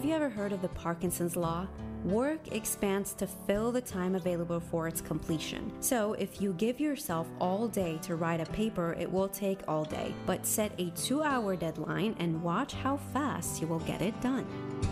Have you ever heard of the Parkinson's Law? Work expands to fill the time available for its completion. So if you give yourself all day to write a paper, it will take all day. But set a 2-hour deadline and watch how fast you will get it done.